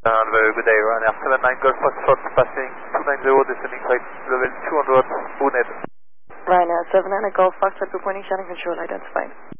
Very good day, Ryanair 79 Golf Foxtrot passing 290 descending flight level 200 UNED. Ryanair 79 Golf Foxtrot, good morning, Shannon Control identified.